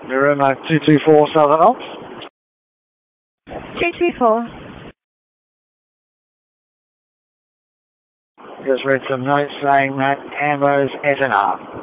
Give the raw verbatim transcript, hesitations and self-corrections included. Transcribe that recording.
Naruma two two four Southern Ops. two two four. Just read some notes saying that Ambo's S N R.